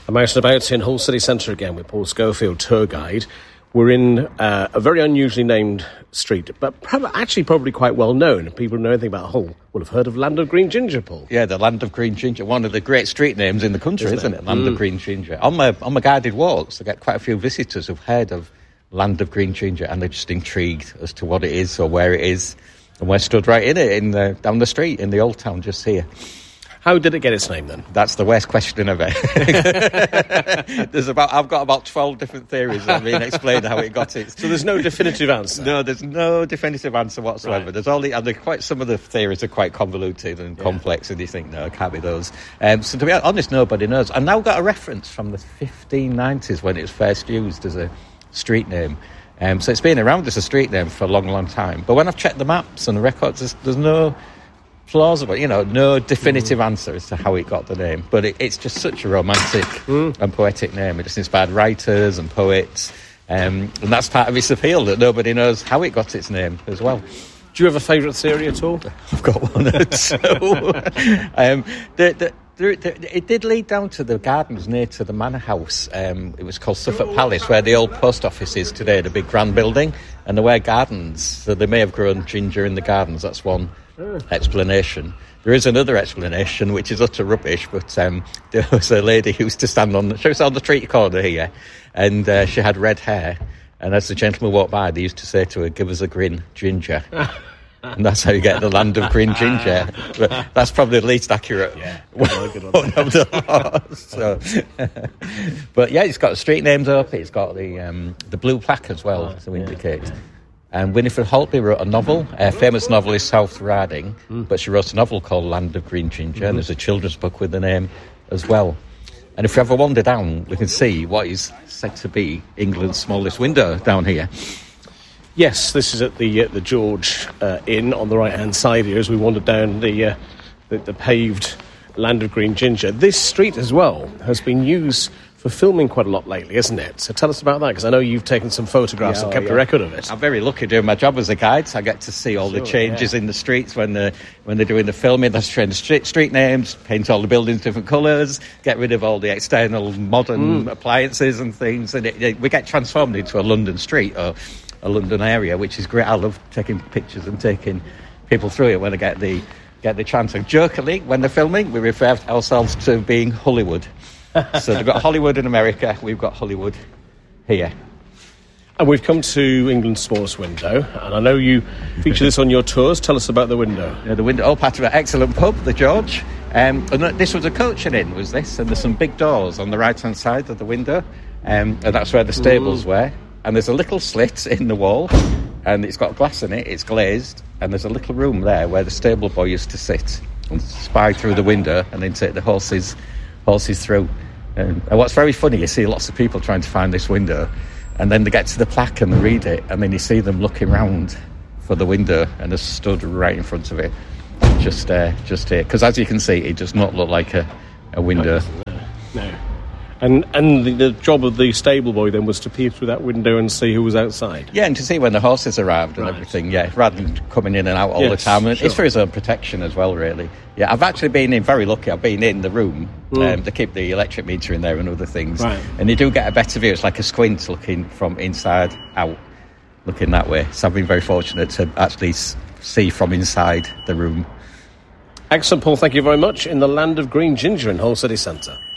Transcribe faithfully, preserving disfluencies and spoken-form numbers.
I'm out and about in Hull City Centre again with Paul Schofield, tour guide. We're in uh, a very unusually named street, but probably, actually probably quite well known. People who know anything about Hull will have heard of Land of Green Ginger, Paul. Yeah, the Land of Green Ginger, one of the great street names in the country, isn't, isn't it? it? Land mm. of Green Ginger. On my on my guided walks, I get quite a few visitors who've heard of Land of Green Ginger, and they're just intrigued as to what it is or where it is. And we're stood right in it, in the, down the street in the old town, just here. How did it get its name, then? That's the worst question ever. There's about I've got about twelve different theories that have been explained how it got it. So there's no definitive answer? No, there's no definitive answer whatsoever. Right. There's only, and they're quite, some of the theories are quite convoluted and yeah. complex, and you think, no, it can't be those. Um, so to be honest, nobody knows. I've now got a reference from the fifteen nineties when it was first used as a street name. Um, so it's been around as a street name for a long, long time. But when I've checked the maps and the records, there's, there's no plausible, you know, no definitive mm. answer as to how it got the name. But it, it's just such a romantic mm. and poetic name. It just inspired writers and poets. Um, and that's part of its appeal, that nobody knows how it got its name as well. Do you have a favourite theory at all? I've got one or two. um, the, the, the, the, it did lead down to the gardens near to the manor house. Um, it was called Suffolk Palace, where the old post office is today, the big grand building. And there were gardens, so they may have grown ginger in the gardens. That's one explanation. There is another explanation, which is utter rubbish, but um, there was a lady who used to stand on, she was on the street corner here, and uh, she had red hair, and as the gentleman walked by, they used to say to her, "Give us a grin, ginger." And that's how you get the Land of Green Ginger. But that's probably the least accurate yeah, one, good one. one of the lot. So, but yeah, it's got the street names up, it's got the um, the blue plaque as well, oh, to yeah, indicate. Yeah. And Winifred Holtby wrote a novel, a famous novelist South Riding, mm. but she wrote a novel called Land of Green Ginger, mm-hmm. and there's a children's book with the name as well. And if we ever wander down, we can see what is said to be England's smallest window down here. Yes, this is at the uh, the George uh, Inn on the right-hand side here as we wander down the, uh, the the paved Land of Green Ginger. This street as well has been used for filming quite a lot lately, isn't it? So tell us about that, because I know you've taken some photographs yeah, and kept yeah. a record of it. I'm very lucky doing my job as a guide, so I get to see all sure, the changes yeah. in the streets when they're, when they're doing the filming. That's trying the street, street names, paint all the buildings different colours, get rid of all the external modern mm. appliances and things, and it, it, we get transformed into a London street or a London area, which is great. I love taking pictures and taking people through it when I get the get the chance. And jokingly, when they're filming, we refer ourselves to being Hollywood. So they've got Hollywood in America, we've got Hollywood here. And we've come to England's smallest window, and I know you feature this on your tours. Tell us about the window. Yeah, the window, all part of an excellent pub, the George. Um, and this was a coaching inn, was this? And there's some big doors on the right-hand side of the window, um, and that's where the stables mm. were. And there's a little slit in the wall, and it's got glass in it, it's glazed, and there's a little room there where the stable boy used to sit and spy through the window and then take the horses horses through. Um, and what's very funny, you see lots of people trying to find this window, and then they get to the plaque and they read it, and then you see them looking round for the window, and they're stood right in front of it, just uh, just here. Because as you can see, it does not look like a, a window. No. no. And and the, the job of the stable boy then was to peer through that window and see who was outside. Yeah, and to see when the horses arrived and right. everything, yeah, rather than coming in and out all yes, the time. And sure. It's for his own protection as well, really. Yeah, I've actually been in, very lucky, I've been in the room. Mm. Um, they keep the electric meter in there and other things. Right. And you do get a better view. It's like a squint looking from inside out, looking that way. So I've been very fortunate to actually see from inside the room. Excellent, Paul. Thank you very much. In the Land of Green Ginger in Hull City Centre.